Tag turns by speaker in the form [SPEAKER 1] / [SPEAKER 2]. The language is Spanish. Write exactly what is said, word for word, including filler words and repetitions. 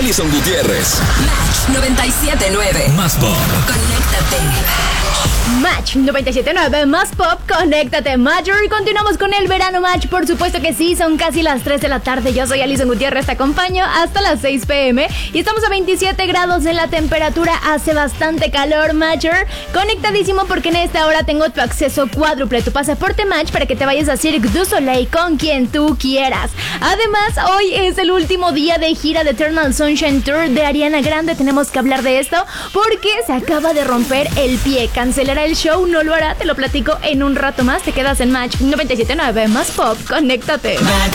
[SPEAKER 1] Alison Gutiérrez.
[SPEAKER 2] Match noventa y siete nueve.
[SPEAKER 1] Más pop.
[SPEAKER 2] Conéctate.
[SPEAKER 3] Match noventa y siete nueve, más pop, conéctate, Major. Y continuamos con el Verano Match, por supuesto que sí, son casi las tres de la tarde. Yo soy Alison Gutiérrez, te acompaño hasta las seis pm. Y estamos a veintisiete grados en la temperatura, hace bastante calor, Major. Conectadísimo porque en esta hora tengo tu acceso cuádruple, tu pasaporte Match para que te vayas a Cirque du Soleil con quien tú quieras. Además, hoy es el último día de gira de Eternal Sunshine Tour de Ariana Grande. Tenemos que hablar de esto porque se acaba de romper el pie. ¿Cancelará el show? ¿No lo hará? Te lo platico en un rato más. Te quedas en Match noventa y siete nueve, más pop, conéctate.
[SPEAKER 2] Match